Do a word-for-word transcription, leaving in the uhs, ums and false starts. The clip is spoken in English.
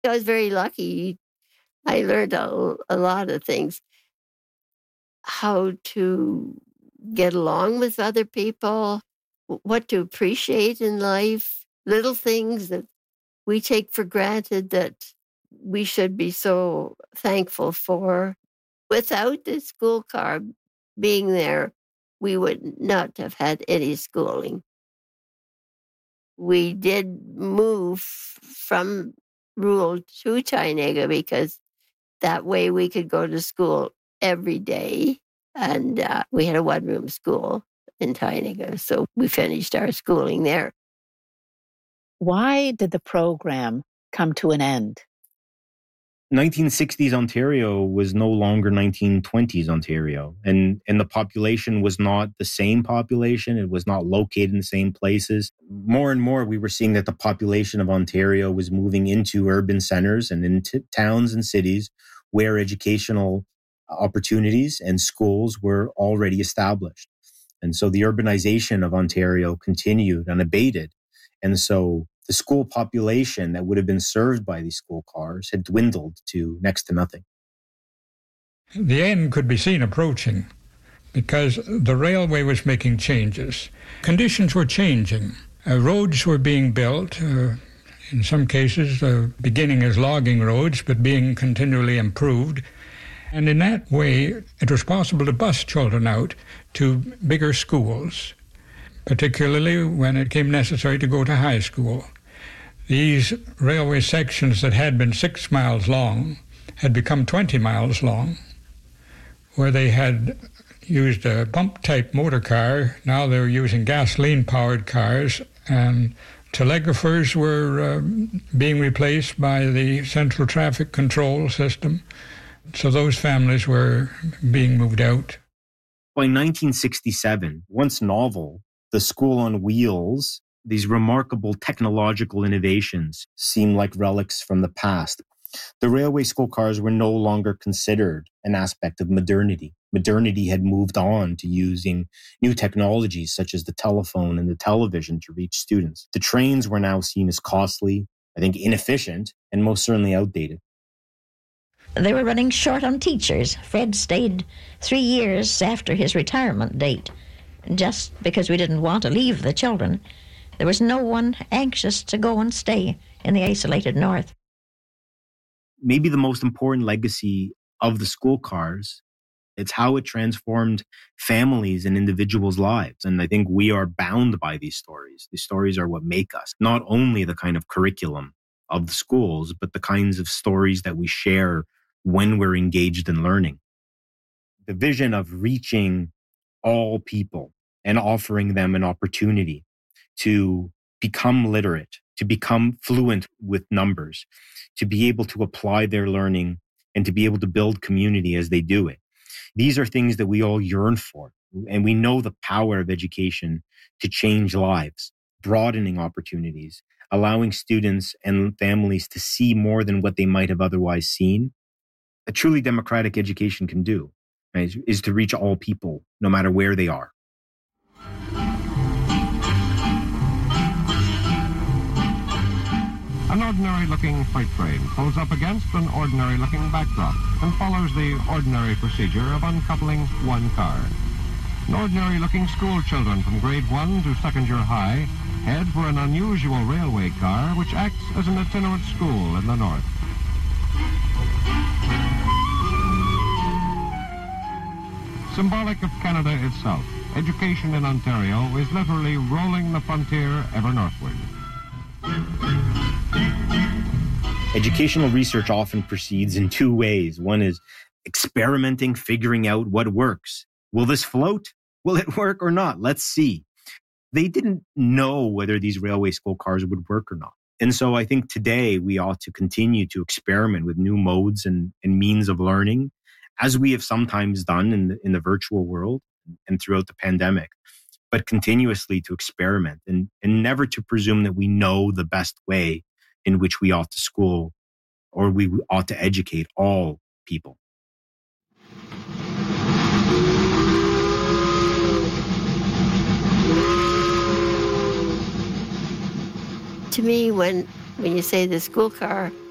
I was very lucky. I learned a, a lot of things. How to get along with other people, what to appreciate in life, little things that we take for granted that we should be so thankful for. Without the school car being there, we would not have had any schooling. We did move from rural to Chinaga because that way we could go to school every day. And uh, we had a one-room school in Chinaga, so we finished our schooling there. Why did the program come to an end? nineteen sixties Ontario was no longer nineteen twenties Ontario. And, and the population was not the same population. It was not located in the same places. More and more, we were seeing that the population of Ontario was moving into urban centers and into towns and cities where educational opportunities and schools were already established. And so the urbanization of Ontario continued unabated. And so the school population that would have been served by these school cars had dwindled to next to nothing. The end could be seen approaching because the railway was making changes. Conditions were changing. Uh, roads were being built, uh, in some cases uh, beginning as logging roads, but being continually improved. And in that way, it was possible to bus children out to bigger schools, particularly when it became necessary to go to high school. These railway sections that had been six miles long had become twenty miles long, where they had used a pump-type motor car. Now they were using gasoline-powered cars, and telegraphers were uh, being replaced by the central traffic control system. So those families were being moved out. By nineteen sixty-seven, once novel, the school on wheels, these remarkable technological innovations seem like relics from the past. The railway school cars were no longer considered an aspect of modernity. Modernity had moved on to using new technologies such as the telephone and the television to reach students. The trains were now seen as costly, I think inefficient, and most certainly outdated. They were running short on teachers. Fred stayed three years after his retirement date, just because we didn't want to leave the children. There was no one anxious to go and stay in the isolated north. Maybe the most important legacy of the school cars, it's how it transformed families and individuals' lives. And I think we are bound by these stories. These stories are what make us, not only the kind of curriculum of the schools, but the kinds of stories that we share when we're engaged in learning. The vision of reaching all people and offering them an opportunity to become literate, to become fluent with numbers, to be able to apply their learning and to be able to build community as they do it. These are things that we all yearn for. And we know the power of education to change lives, broadening opportunities, allowing students and families to see more than what they might have otherwise seen. A truly democratic education can do, right, is, is to reach all people, no matter where they are. An ordinary-looking freight train pulls up against an ordinary-looking backdrop and follows the ordinary procedure of uncoupling one car. An ordinary-looking school children from grade one to second year high head for an unusual railway car which acts as an itinerant school in the north. Symbolic of Canada itself, education in Ontario is literally rolling the frontier ever northward. Educational research often proceeds in two ways. One is experimenting, figuring out what works. Will this float? Will it work or not? Let's see. They didn't know whether these railway school cars would work or not. And so I think today we ought to continue to experiment with new modes and, and means of learning, as we have sometimes done in the, in the virtual world and throughout the pandemic, but continuously to experiment and, and never to presume that we know the best way in which we ought to school or we ought to educate all people. To me, when when you say the school car